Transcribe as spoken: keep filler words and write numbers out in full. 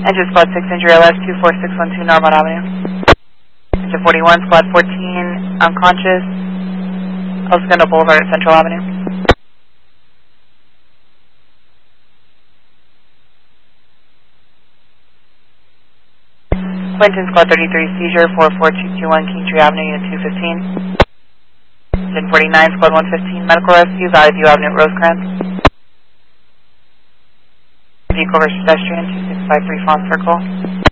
Engine Squad six, injury L S two four six one two Narmont Avenue. Engine forty-one, Squad fourteen, unconscious. El Segundo Boulevard at Central Avenue. Quentin, Squad thirty-three, seizure four four two two one Kingtree Avenue, Unit two fifteen. Engine forty-nine, Squad one fifteen, medical rescue, Valley View Avenue at Rosecrans. Vehicle versus pedestrian, two six five three Font Circle.